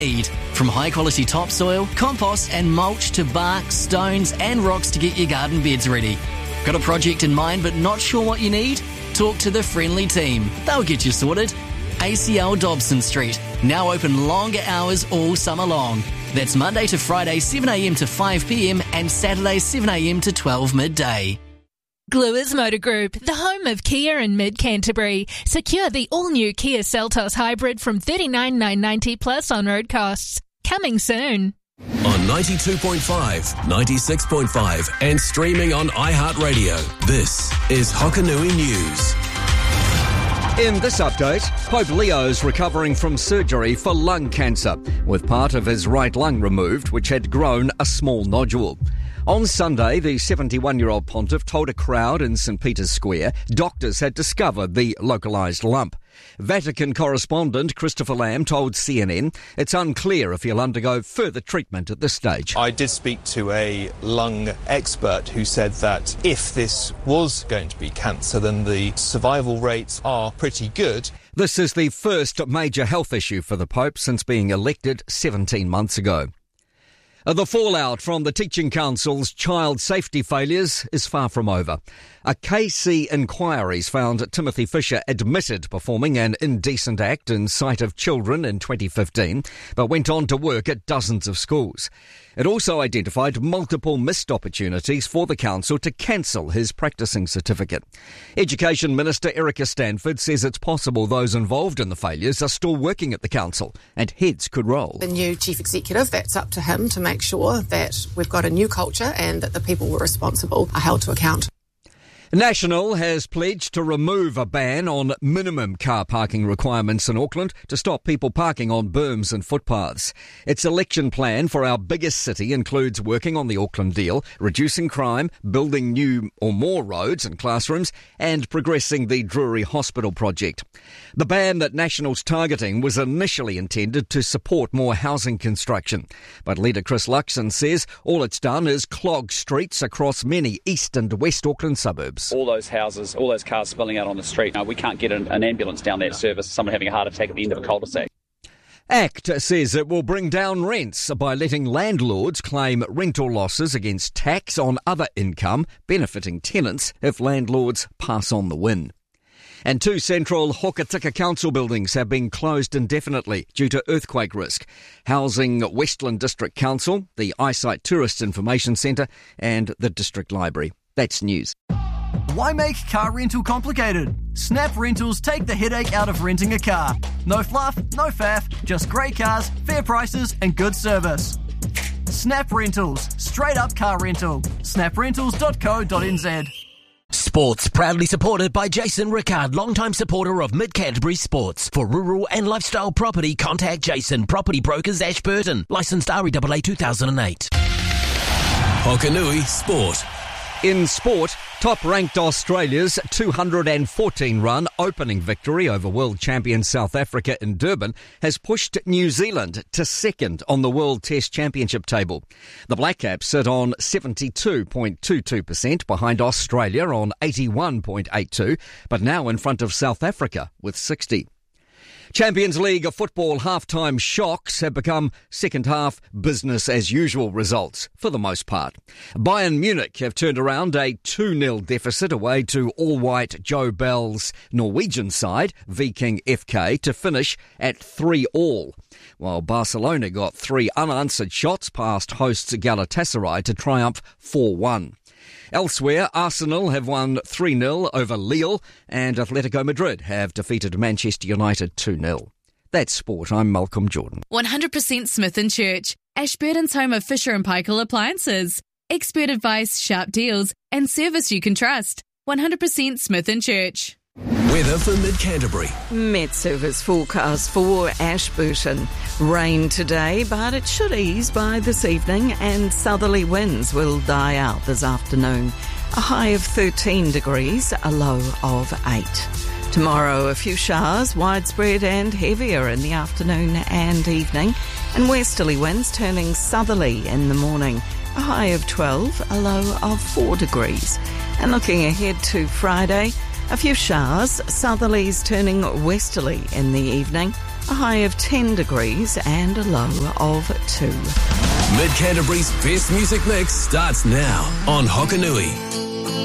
need. From high-quality topsoil, compost and mulch to bark, stones and rocks to get your garden beds ready. Got a project in mind but not sure what you need? Talk to the friendly team. They'll get you sorted. ACL Dobson Street. Now open longer hours all summer long. That's Monday to Friday 7am to 5pm and Saturday 7am to 12 midday. Gluers Motor Group, the home of Kia in mid-Canterbury. Secure the all-new Kia Seltos Hybrid from $39,990 plus on-road costs. Coming soon. On 92.5, 96.5 and streaming on iHeartRadio. This is Hokanui News. In this update, Pope Leo's recovering from surgery for lung cancer, with part of his right lung removed, which had grown a small nodule. On Sunday, the 71-year-old pontiff told a crowd in St. Peter's Square doctors had discovered the localised lump. Vatican correspondent Christopher Lamb told CNN it's unclear if he'll undergo further treatment at this stage. I did speak to a lung expert who said that if this was going to be cancer, then the survival rates are pretty good. This is the first major health issue for the Pope since being elected 17 months ago. The fallout from the Teaching Council's child safety failures is far from over. A KC inquiry's found Timothy Fisher admitted performing an indecent act in sight of children in 2015, but went on to work at dozens of schools. It also identified multiple missed opportunities for the council to cancel his practising certificate. Education Minister Erica Stanford says it's possible those involved in the failures are still working at the council and heads could roll. The new chief executive, that's up to him to make sure that we've got a new culture and that the people who are responsible are held to account. National has pledged to remove a ban on minimum car parking requirements in Auckland to stop people parking on berms and footpaths. Its election plan for our biggest city includes working on the Auckland deal, reducing crime, building new or more roads and classrooms, and progressing the Drury Hospital project. The ban that National's targeting was initially intended to support more housing construction. But leader Chris Luxon says all it's done is clog streets across many east and west Auckland suburbs. All those houses, all those cars spilling out on the street. We can't get an ambulance down that service, someone having a heart attack at the end of a cul-de-sac. ACT says it will bring down rents by letting landlords claim rental losses against tax on other income, benefiting tenants if landlords pass on the win. And 2 central Hokitika council buildings have been closed indefinitely due to earthquake risk, housing Westland District Council, the Eyesight Tourist Information Centre and the District Library. That's news. Why make car rental complicated? Snap Rentals take the headache out of renting a car. No fluff, no faff, just great cars, fair prices and good service. Snap Rentals, straight up car rental. snaprentals.co.nz. Sports proudly supported by Jason Rickard, longtime supporter of Mid-Canterbury Sports. For rural and lifestyle property, contact Jason, Property Brokers, Ashburton. Licensed REAA 2008. Hokanui Sport. In sport, top-ranked Australia's 214-run opening victory over world champion South Africa in Durban has pushed New Zealand to second on the World Test Championship table. The Black Caps sit on 72.22% behind Australia on 81.82%, but now in front of South Africa with 60%. Champions League of football half-time shocks have become second-half business-as-usual results, for the most part. Bayern Munich have turned around a 2-0 deficit away to all-white Joe Bell's Norwegian side, Viking FK, to finish at 3-3, while Barcelona got 3 unanswered shots past hosts Galatasaray to triumph 4-1. Elsewhere, Arsenal have won 3-0 over Lille and Atletico Madrid have defeated Manchester United 2-0. That's sport. I'm Malcolm Jordan. 100% Smith & Church, Ashburton's home of Fisher & Paykel appliances. Expert advice, sharp deals and service you can trust. 100% Smith & Church. Weather for Mid-Canterbury. Met Service forecast for Ashburton. Rain today, but it should ease by this evening and southerly winds will die out this afternoon. A high of 13 degrees, a low of 8. Tomorrow, a few showers, widespread and heavier in the afternoon and evening, and westerly winds turning southerly in the morning. A high of 12, a low of 4 degrees. And looking ahead to Friday, a few showers, southerlies turning westerly in the evening, a high of 10 degrees and a low of 2. Mid Canterbury's best music mix starts now on Hokanui.